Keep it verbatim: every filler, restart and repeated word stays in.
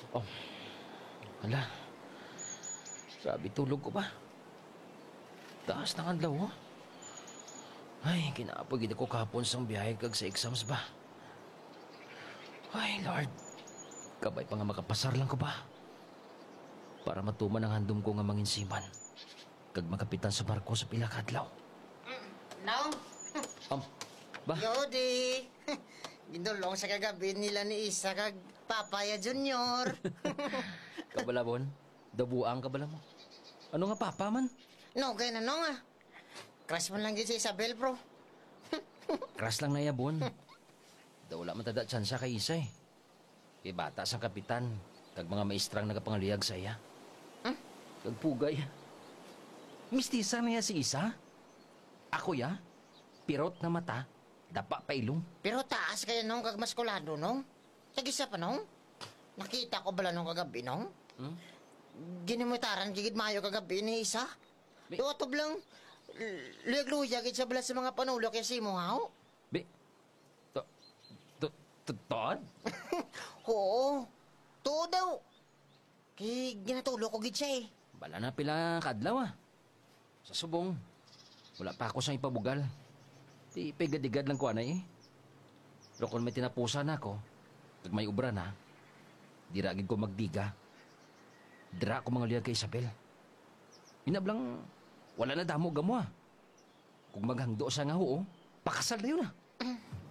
Oh, ala. Grabe tulog ko ba? Taas ng adlaw, oh. Ay, kinapagid ako kahapon sang biyahe kag sa exams ba? Ay, Lord. Kabay pa nga makapasar lang ko ba? Para matuman ang handom ko nga manginsiman. Kag makapitan sa barko sa pila ka adlaw. Nong, Um, ba? Yodi. Ginulong sa kagabi nila ni Isa kag Papaya Junior. Kabalabon? Dabuang kabala mo? Ano nga papa man? No, kaya na nong ah. Crush mo lang yun si Isabel, bro. Kras lang na yabon. Daw wala matada tsansa kay Isa eh. Kay bata sang kapitan. Kag mga maestrang nagapangaliyag sa iya. Huh? Kag pugay. Mistisa na ya si Isa? Ako ya? Pirot na mata, dapa pa ilong. Pero taas kaya nong kag maskulado nong. Tag-isa pa nong. Nakita ko bala nung kagabi nong. Hmm? Ginimutaran gigid mayo kagabi ni Isa. Bi- Iwatob lang. Luyag-luyag sa bala sa mga panulo kaya si Muhaw. Be, to, to, to, Todd? Oo. Tuo daw. Kaya ginatulo ko gid siya eh. Bala na pila kadlaw ah. Sa subong, wala pa ako sa ipabugal. Di pegadigad lang ko anay eh. Pero kung may tinapusa na ako, pag may ubra na, di ragid ko magdiga. Dira ko mga liyag kay Isabel. Inablang, wala na damo gamo ah. Kung maghangdo sa nga ho, pakasal na yun ah.